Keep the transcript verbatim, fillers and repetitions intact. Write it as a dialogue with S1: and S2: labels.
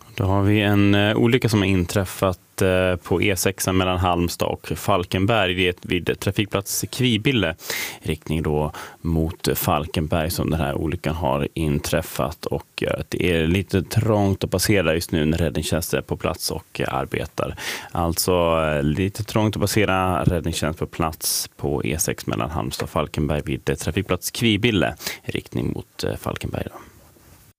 S1: Då har vi en uh, olycka som har inträffat uh, på E sex mellan Halmstad och Falkenberg. Det är vid trafikplats Kvibille, i riktning då mot Falkenberg som den här olyckan har inträffat. Och uh, det är lite trångt att passera just nu när räddningstjänst är på plats och uh, arbetar. Alltså uh, lite trångt att passera räddningstjänst på plats på E sex mellan Halmstad och Falkenberg vid uh, trafikplats Kvibille, i riktning mot uh, Falkenberg då.